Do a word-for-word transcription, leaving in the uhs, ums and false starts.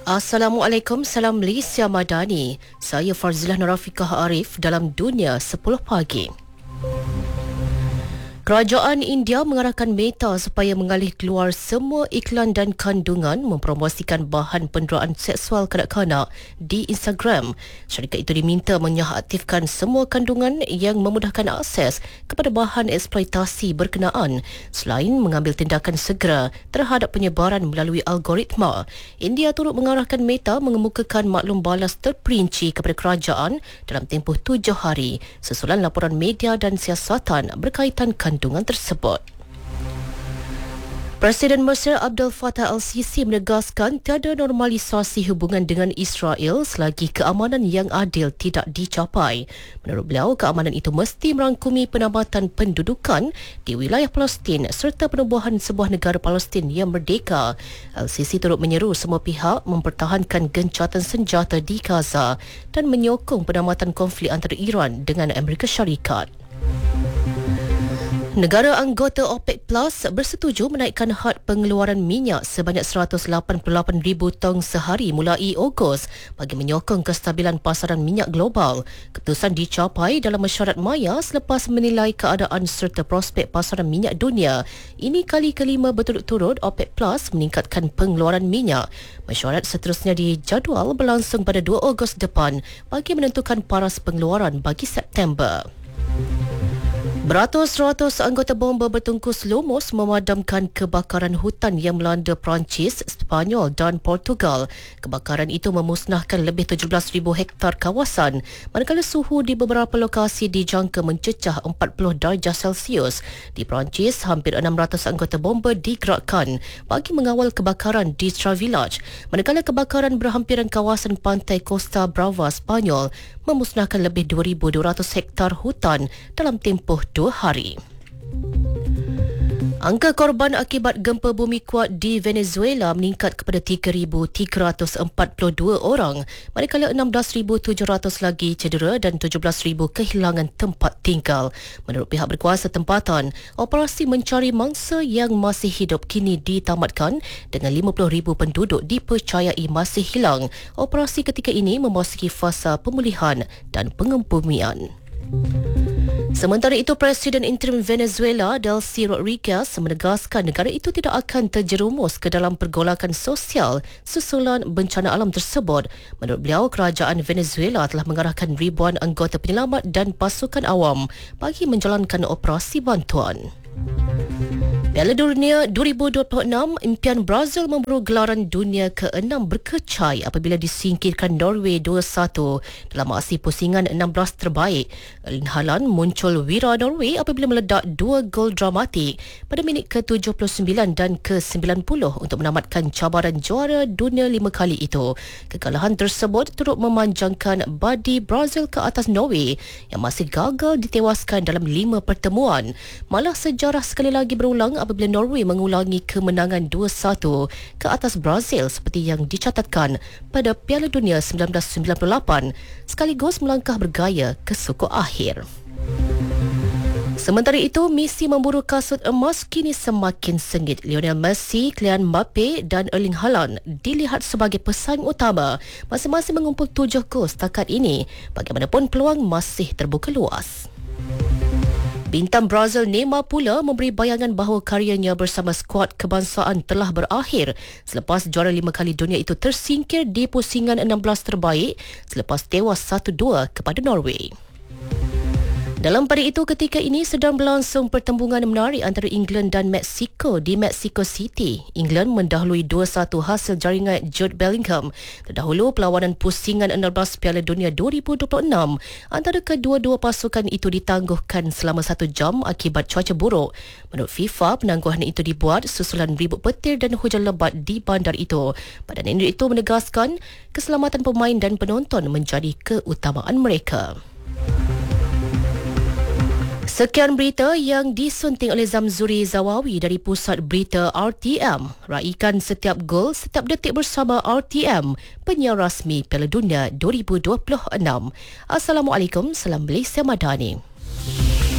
Assalamualaikum, salam Malaysia Madani. Saya Farzilah Nurafiqah Arif dalam Dunia sepuluh pagi. Kerajaan India mengarahkan Meta supaya mengalih keluar semua iklan dan kandungan mempromosikan bahan penderaan seksual kanak-kanak di Instagram. Syarikat itu diminta menyahaktifkan semua kandungan yang memudahkan akses kepada bahan eksploitasi berkenaan selain mengambil tindakan segera terhadap penyebaran melalui algoritma. India turut mengarahkan Meta mengemukakan maklum balas terperinci kepada kerajaan dalam tempoh tujuh hari susulan laporan media dan siasatan berkaitan kandungan tersebut. Presiden Mesir Abdel Fattah al-Sisi menegaskan tiada normalisasi hubungan dengan Israel selagi keamanan yang adil tidak dicapai. Menurut beliau, keamanan itu mesti merangkumi penambatan pendudukan di wilayah Palestin serta penubuhan sebuah negara Palestin yang merdeka. Al-Sisi turut menyeru semua pihak mempertahankan gencatan senjata di Gaza dan menyokong penambatan konflik antara Iran dengan Amerika Syarikat. Negara anggota OPEC Plus bersetuju menaikkan had pengeluaran minyak sebanyak seratus lapan puluh lapan ribu tong sehari mulai Ogos bagi menyokong kestabilan pasaran minyak global. Keputusan dicapai dalam mesyuarat maya selepas menilai keadaan serta prospek pasaran minyak dunia. Ini kali kelima berturut-turut OPEC Plus meningkatkan pengeluaran minyak. Mesyuarat seterusnya dijadual berlangsung pada dua Ogos depan bagi menentukan paras pengeluaran bagi September. Beratus-ratus anggota bomba bertungkus lumus memadamkan kebakaran hutan yang melanda Perancis, Sepanyol dan Portugal. Kebakaran itu memusnahkan lebih tujuh belas ribu hektar kawasan, manakala suhu di beberapa lokasi dijangka mencecah empat puluh darjah Celsius. Di Perancis, hampir enam ratus anggota bomba digerakkan bagi mengawal kebakaran di Stravillage, manakala kebakaran berhampiran kawasan pantai Costa Brava, Spanyol memusnahkan lebih dua ribu dua ratus hektar hutan dalam tempoh dua hari. Angka korban akibat gempa bumi kuat di Venezuela meningkat kepada tiga ribu tiga ratus empat puluh dua orang, manakala enam belas ribu tujuh ratus lagi cedera dan tujuh belas ribu kehilangan tempat tinggal. Menurut pihak berkuasa tempatan, operasi mencari mangsa yang masih hidup kini ditamatkan dengan lima puluh ribu penduduk dipercayai masih hilang. Operasi ketika ini memasuki fasa pemulihan dan pengembumian. Sementara itu, Presiden Interim Venezuela, Delcy Rodriguez, menegaskan negara itu tidak akan terjerumus ke dalam pergolakan sosial susulan bencana alam tersebut. Menurut beliau, kerajaan Venezuela telah mengarahkan ribuan anggota penyelamat dan pasukan awam bagi menjalankan operasi bantuan. Piala Dunia dua ribu dua puluh enam, impian Brazil memburu gelaran dunia keenam berkecai apabila disingkirkan Norway dua satu dalam aksi pusingan enam belas terbaik. Erling Haaland muncul wira Norway apabila meledak dua gol dramatik pada minit ke tujuh puluh sembilan dan ke sembilan puluh untuk menamatkan cabaran juara dunia lima kali itu. Kekalahan tersebut turut memanjangkan badi Brazil ke atas Norway yang masih gagal ditewaskan dalam lima pertemuan. Malah sejarah sekali lagi berulang apabila Norway mengulangi kemenangan dua satu ke atas Brazil seperti yang dicatatkan pada Piala Dunia sembilan belas sembilan puluh lapan sekaligus melangkah bergaya ke suku akhir. Sementara itu, misi memburu kasut emas kini semakin sengit. Lionel Messi, Kylian Mbappe dan Erling Haaland dilihat sebagai pesaing utama, masing-masing mengumpul tujuh gol setakat ini. Bagaimanapun, peluang masih terbuka luas. Bintang Brazil Neymar pula memberi bayangan bahawa karyanya bersama skuad kebangsaan telah berakhir selepas juara lima kali dunia itu tersingkir di pusingan enam belas terbaik selepas tewas satu dua kepada Norway. Dalam pada itu, ketika ini sedang berlangsung pertembungan menarik antara England dan Mexico di Mexico City. England mendahului dua satu hasil jaringan Jude Bellingham. Terdahulu, perlawanan pusingan enam belas Piala Dunia dua ribu dua puluh enam antara kedua-dua pasukan itu ditangguhkan selama satu jam akibat cuaca buruk. Menurut FIFA, penangguhan itu dibuat susulan ribut petir dan hujan lebat di bandar itu. Badan Induk itu menegaskan keselamatan pemain dan penonton menjadi keutamaan mereka. Sekian berita yang disunting oleh Zamzuri Zawawi dari Pusat Berita R T M. Raikan setiap gol, setiap detik bersama R T M, penyiar rasmi Piala Dunia dua ribu dua puluh enam. Assalamualaikum, salam Malaysia Madani.